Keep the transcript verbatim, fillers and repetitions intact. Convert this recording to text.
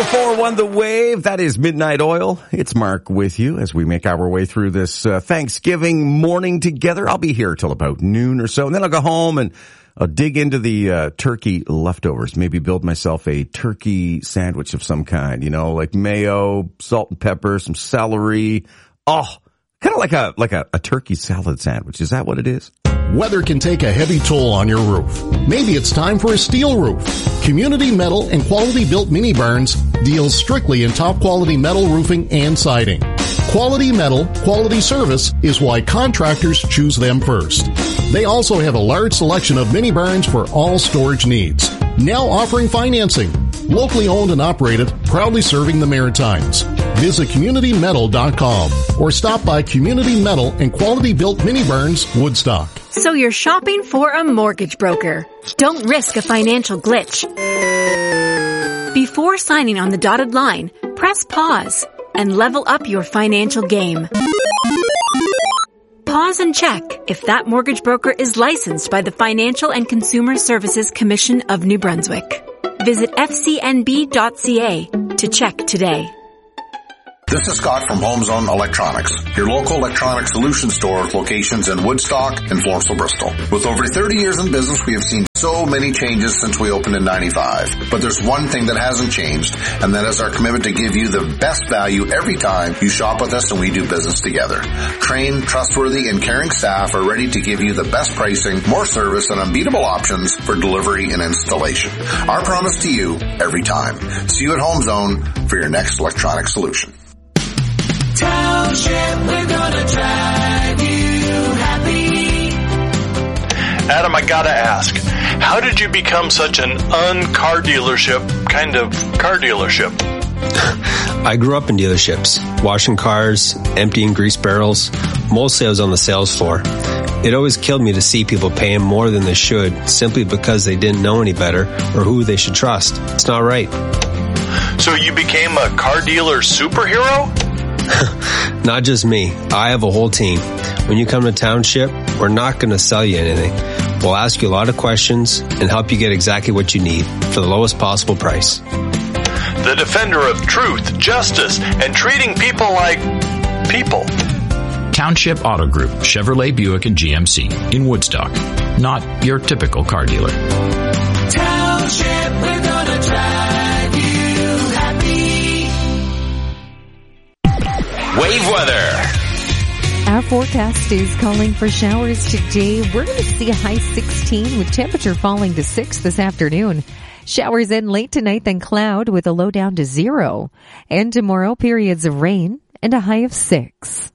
four one The Wave. That is Midnight Oil. It's Mark with you as we make our way through this uh, Thanksgiving morning together. I'll be here till about noon or so, and then I'll go home and I'll dig into the uh, turkey leftovers. Maybe build myself a turkey sandwich of some kind, you know, like mayo, salt and pepper, some celery. Oh, kind of like a like a, a turkey salad sandwich. Is that what it is? Weather can take a heavy toll on your roof. Maybe it's time for a steel roof. Community Metal and Quality Built Mini Barns deals strictly in top quality metal roofing and siding. Quality metal, quality service is why contractors choose them first. They also have a large selection of mini barns for all storage needs. Now offering financing. Locally owned and operated, proudly serving the Maritimes. Visit community metal dot com or stop by Community Metal and Quality Built Mini Barns, Woodstock. So you're shopping for a mortgage broker. Don't risk a financial glitch. Before signing on the dotted line, press pause and level up your financial game. Pause and check if that mortgage broker is licensed by the Financial and Consumer Services Commission of New Brunswick. Visit f c n b dot c a to check today. This is Scott from HomeZone Electronics, your local electronic solution store with locations in Woodstock and Floresville, Bristol. With over thirty years in business, we have seen so many changes since we opened in ninety-five. But there's one thing that hasn't changed, and that is our commitment to give you the best value every time you shop with us and we do business together. Trained, trustworthy, and caring staff are ready to give you the best pricing, more service, and unbeatable options for delivery and installation. Our promise to you every time. See you at HomeZone for your next electronic solution. Township, we're gonna drive you happy. Adam, I gotta ask, how did you become such an un-car dealership kind of car dealership? I grew up in dealerships, washing cars, emptying grease barrels. Mostly I was on the sales floor. It always killed me to see people paying more than they should simply because they didn't know any better or who they should trust. It's not right. So you became a car dealer superhero? Not just me. I have a whole team. When you come to Township, we're not going to sell you anything. We'll ask you a lot of questions and help you get exactly what you need for the lowest possible price. The defender of truth, justice, and treating people like people. Township Auto Group, Chevrolet, Buick, and G M C in Woodstock. Not your typical car dealer. Township, we're gonna drive you happy. Wave weather. Our forecast is calling for showers today. We're going to see a high sixteen with temperature falling to six this afternoon. Showers in late tonight, then cloud with a low down to zero. And tomorrow, periods of rain and a high of six.